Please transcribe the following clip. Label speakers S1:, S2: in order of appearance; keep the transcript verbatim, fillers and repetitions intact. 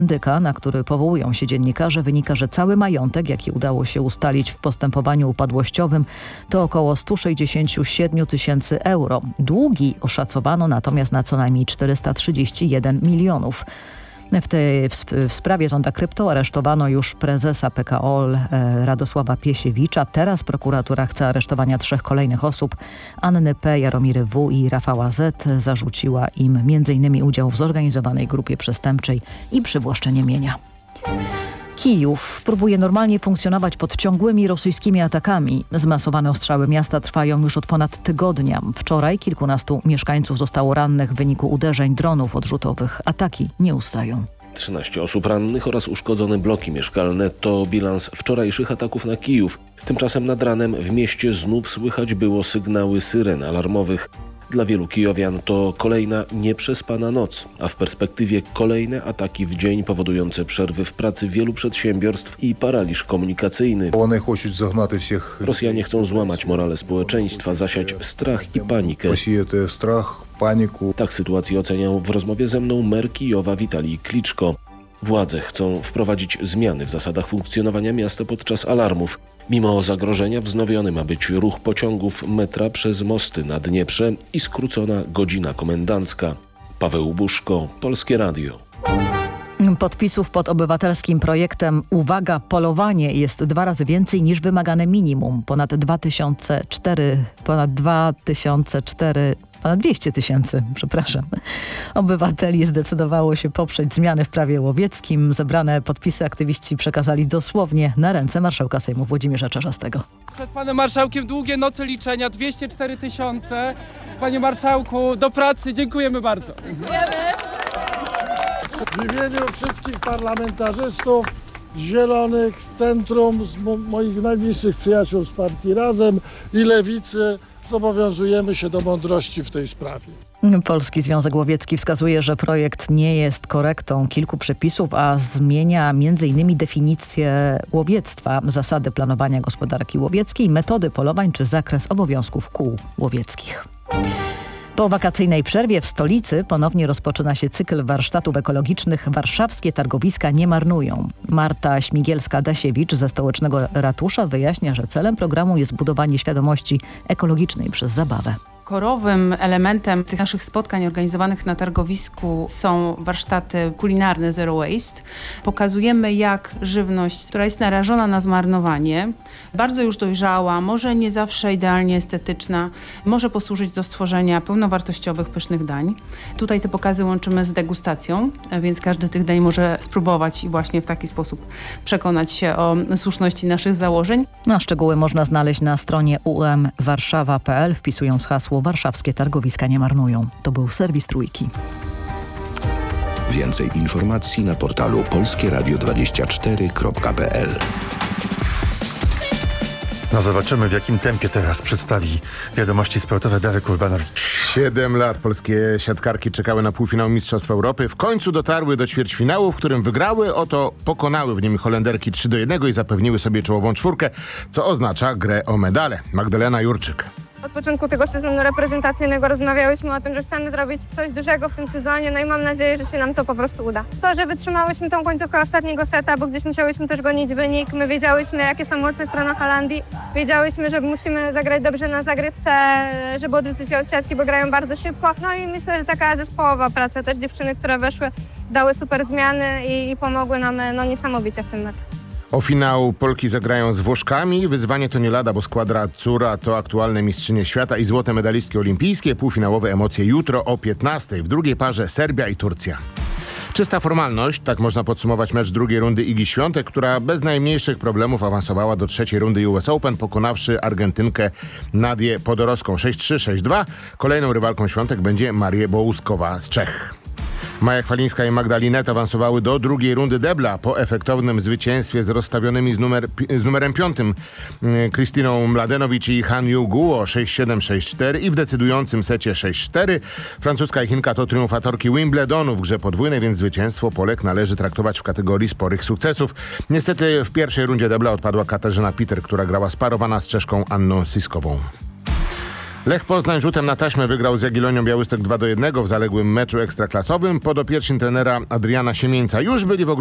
S1: Dyka, na który powołują się dziennikarze, wynika, że cały majątek, jaki udało się ustalić w postępowaniu upadłościowym, to około sto sześćdziesiąt siedem tysięcy euro. Długi oszacowano natomiast na co najmniej czterysta trzydzieści jeden milionów. W tej w, w sprawie Zonda Krypto aresztowano już prezesa P K O L e, Radosława Piesiewicza. Teraz prokuratura chce aresztowania trzech kolejnych osób. Anny P., Jaromiry W. i Rafała Z. Zarzuciła im między innymi udział w zorganizowanej grupie przestępczej i przywłaszczenie mienia. Kijów próbuje normalnie funkcjonować pod ciągłymi rosyjskimi atakami. Zmasowane ostrzały miasta trwają już od ponad tygodnia. Wczoraj kilkunastu mieszkańców zostało rannych w wyniku uderzeń dronów odrzutowych. Ataki nie ustają.
S2: trzynaście osób rannych oraz uszkodzone bloki mieszkalne to bilans wczorajszych ataków na Kijów. Tymczasem nad ranem w mieście znów słychać było sygnały syren alarmowych. Dla wielu kijowian to kolejna nieprzespana noc, a w perspektywie kolejne ataki w dzień powodujące przerwy w pracy wielu przedsiębiorstw i paraliż komunikacyjny. Rosjanie chcą złamać morale społeczeństwa, zasiać strach i panikę. Tak sytuację oceniał w rozmowie ze mną mer Kijowa Witalij Kliczko. Władze chcą wprowadzić zmiany w zasadach funkcjonowania miasta podczas alarmów. Mimo zagrożenia wznowiony ma być ruch pociągów metra przez mosty na Dnieprze i skrócona godzina komendancka. Paweł Buszko, Polskie Radio.
S1: Podpisów pod obywatelskim projektem Uwaga, polowanie jest dwa razy więcej niż wymagane minimum. Ponad dwa tysiące cztery, ponad dwa tysiące cztery Ponad dwieście tysięcy, przepraszam, obywateli zdecydowało się poprzeć zmiany w prawie łowieckim. Zebrane podpisy aktywiści przekazali dosłownie na ręce marszałka Sejmu Włodzimierza Czarzastego.
S3: Przed panem marszałkiem długie noce liczenia, dwieście cztery tysiące. Panie marszałku, do pracy, dziękujemy bardzo. Dziękujemy.
S4: W imieniu wszystkich parlamentarzystów Zielonych, z Centrum, z mo- moich najbliższych przyjaciół z partii Razem i Lewicy zobowiązujemy się do mądrości w tej sprawie.
S1: Polski Związek Łowiecki wskazuje, że projekt nie jest korektą kilku przepisów, a zmienia między innymi definicję łowiectwa, zasady planowania gospodarki łowieckiej, metody polowań czy zakres obowiązków kół łowieckich. Po wakacyjnej przerwie w stolicy ponownie rozpoczyna się cykl warsztatów ekologicznych Warszawskie targowiska nie marnują. Marta Śmigielska-Dasiewicz ze stołecznego ratusza wyjaśnia, że celem programu jest budowanie świadomości ekologicznej przez zabawę.
S5: Korowym elementem tych naszych spotkań organizowanych na targowisku są warsztaty kulinarne Zero Waste. Pokazujemy, jak żywność, która jest narażona na zmarnowanie, bardzo już dojrzała, może nie zawsze idealnie estetyczna, może posłużyć do stworzenia pełnowartościowych, pysznych dań. Tutaj te pokazy łączymy z degustacją, więc każdy tych dań może spróbować i właśnie w taki sposób przekonać się o słuszności naszych założeń.
S1: A szczegóły można znaleźć na stronie u m warszawa kropka p l, wpisując hasło Warszawskie targowiska nie marnują. To był serwis Trójki.
S6: Więcej informacji na portalu polskie radio dwadzieścia cztery kropka p l.
S7: No zobaczymy, w jakim tempie teraz przedstawi wiadomości sportowe Darek Urbanowicz.
S8: Siedem lat polskie siatkarki czekały na półfinał Mistrzostw Europy. W końcu dotarły do ćwierćfinału, w którym wygrały, oto pokonały w nim Holenderki trzy do jednego i zapewniły sobie czołową czwórkę, co oznacza grę o medale. Magdalena Jurczyk.
S9: Od początku tego sezonu reprezentacyjnego rozmawiałyśmy o tym, że chcemy zrobić coś dużego w tym sezonie, no i mam nadzieję, że się nam to po prostu uda. To, że wytrzymałyśmy tą końcówkę ostatniego seta, bo gdzieś musiałyśmy też gonić wynik, my wiedziałyśmy, jakie są mocne strony Holandii, wiedziałyśmy, że musimy zagrać dobrze na zagrywce, żeby odwrócić się od siatki, bo grają bardzo szybko. No i myślę, że taka zespołowa praca, też dziewczyny, które weszły, dały super zmiany i, i pomogły nam no, niesamowicie w tym meczu.
S8: O finał Polki zagrają z Włoszkami. Wyzwanie to nie lada, bo składra Azzurra to aktualne mistrzynie świata i złote medalistki olimpijskie. Półfinałowe emocje jutro o piętnastej. W drugiej parze Serbia i Turcja. Czysta formalność, tak można podsumować mecz drugiej rundy Igi Świątek, która bez najmniejszych problemów awansowała do trzeciej rundy U S Open, pokonawszy Argentynkę Nadię Podorowską sześć trzy sześć dwa. Kolejną rywalką Świątek będzie Marię Bołuskowa z Czech. Maja Chwalińska i Magdalinet awansowały do drugiej rundy debla po efektownym zwycięstwie z rozstawionymi z, numer, z numerem piątym Krystyną Mladenowicz i Han Yu-guo sześć siedem sześć cztery i w decydującym secie sześć cztery. Francuska i Chinka to triumfatorki Wimbledonu w grze podwójnej, więc zwycięstwo Polek należy traktować w kategorii sporych sukcesów. Niestety w pierwszej rundzie debla odpadła Katarzyna Peter, która grała sparowana z Czeszką Anną Siskową. Lech Poznań rzutem na taśmę wygrał z Jagiellonią Białystok dwa do jednego w zaległym meczu ekstraklasowym. Podopieczni trenera Adriana Siemieńca już byli w